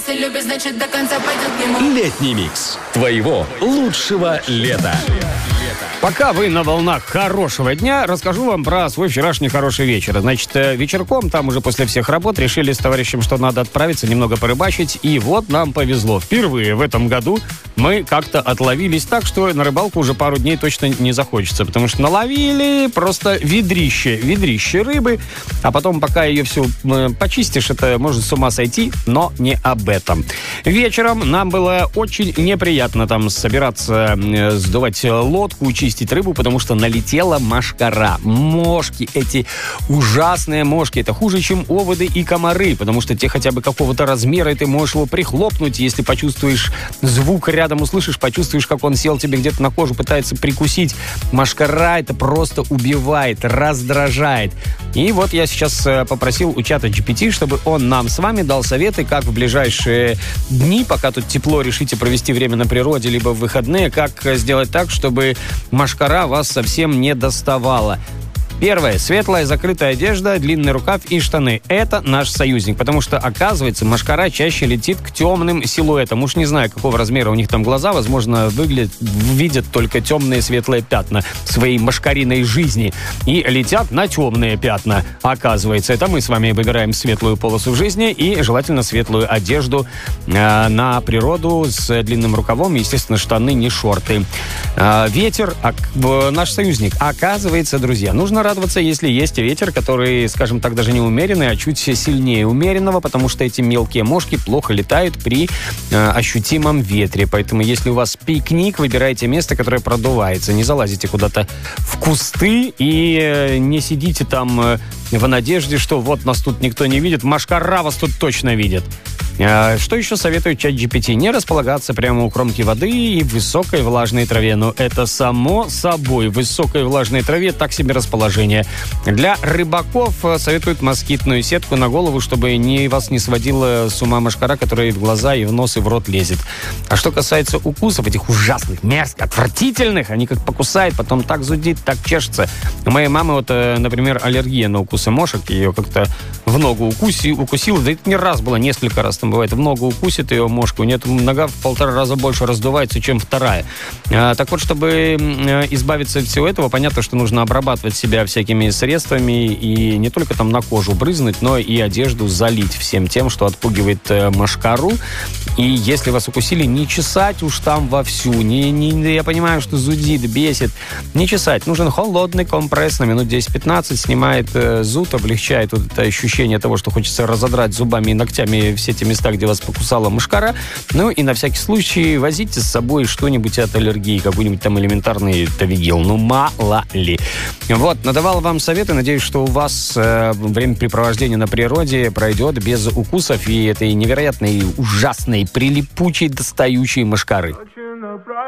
Если любишь, значит до конца пойдет к нему. Летний микс твоего лучшего лета. Пока вы на волнах хорошего дня, расскажу вам про свой вчерашний хороший вечер. Значит, вечерком, там уже после всех работ, решили с товарищем, что надо отправиться, немного порыбачить. И вот нам повезло. Впервые в этом году мы как-то отловились так, что на рыбалку уже пару дней точно не захочется. Потому что наловили просто ведрище рыбы. А потом, пока ее всю почистишь, это может с ума сойти, но не об этом. Вечером нам было очень неприятно там собираться, сдувать лодку, чистить рыбу, потому что налетела мошкара. Мошки, эти ужасные мошки. Это хуже, чем оводы и комары, потому что те хотя бы какого-то размера, и ты можешь его прихлопнуть, если почувствуешь звук рядом, услышишь, почувствуешь, как он сел тебе где-то на кожу, пытается прикусить. Мошкара это просто убивает, раздражает. И вот я сейчас попросил у чата GPT, чтобы он нам с вами дал советы, как в ближайшие дни, пока тут тепло, решите провести время на природе, либо в выходные, как сделать так, чтобы мошкара вас совсем не доставала. Первое. Светлая закрытая одежда, длинный рукав и штаны. Это наш союзник, потому что, оказывается, мошкара чаще летит к темным силуэтам. Уж не знаю, какого размера у них там глаза. Возможно, видят только темные светлые пятна своей мошкариной жизни. И летят на темные пятна. Оказывается, это мы с вами выбираем светлую полосу в жизни и желательно светлую одежду на природу с длинным рукавом. Естественно, штаны, не шорты. Ветер, наш союзник. Оказывается, друзья, нужно радоваться, если есть ветер, который, скажем так, даже не умеренный, а чуть сильнее умеренного, потому что эти мелкие мошки плохо летают при ощутимом ветре. Поэтому, если у вас пикник, выбирайте место, которое продувается. Не залазите куда-то в кусты и не сидите там в надежде, что вот нас тут никто не видит, мошкара вас тут точно видит. Что еще советует чат GPT? Не располагаться прямо у кромки воды и в высокой влажной траве. Но это само собой. В высокой влажной траве так себе расположение. Для рыбаков советуют москитную сетку на голову, чтобы вас не сводила с ума мошкара, которая и в глаза, и в нос, и в рот лезет. А что касается укусов, этих ужасных, мерзких, отвратительных, они как покусают, потом так зудит, так чешется. У моей мамы вот, например, аллергия на укусы мошек. Ее как-то в ногу укусила. Да это не раз было, несколько раз. Там бывает, в ногу укусит ее мошку. У нее нога в 1,5 раза больше раздувается, чем вторая. Так вот, чтобы избавиться от всего этого, понятно, что нужно обрабатывать себя всякими средствами и не только там на кожу брызнуть, но и одежду залить всем тем, что отпугивает мошкару. И если вас укусили, не чесать уж там вовсю. Я понимаю, что зудит, бесит. Не чесать. Нужен холодный компресс на минут 10-15. Снимает зуд, облегчает вот это ощущение того, что хочется разодрать зубами и ногтями все те места, где вас покусала мошкара. Ну и на всякий случай возите с собой что-нибудь от аллергии, какой-нибудь там элементарный тавигил. Ну, мало ли. Вот, надавал вам советы. Надеюсь, что у вас времяпрепровождение на природе пройдет без укусов и этой невероятной, ужасной, прилипучей, достающей мошкары.